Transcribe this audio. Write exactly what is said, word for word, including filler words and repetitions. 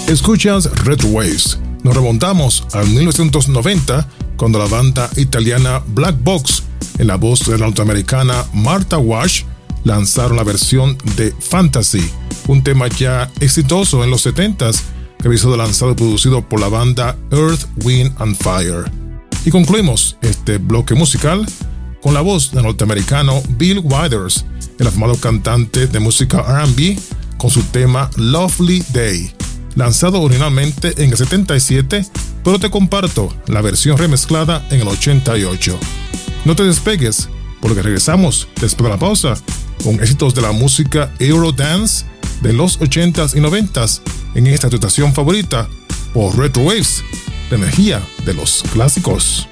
Escuchas Retro Waves. Nos remontamos al mil novecientos noventa cuando la banda italiana Black Box, en la voz de la norteamericana Martha Wash, lanzaron la versión de Fantasy, un tema ya exitoso en los setentas que había sido lanzado y producido por la banda Earth, Wind and Fire. Y concluimos este bloque musical con la voz del norteamericano Bill Withers, el afamado cantante de música R and B, con su tema Lovely Day, lanzado originalmente en el setenta y siete, pero te comparto la versión remezclada en el ochenta y ocho. No te despegues, porque regresamos después de la pausa con éxitos de la música Eurodance de los ochentas y noventas en esta estación favorita por Retro Waves, la energía de los clásicos.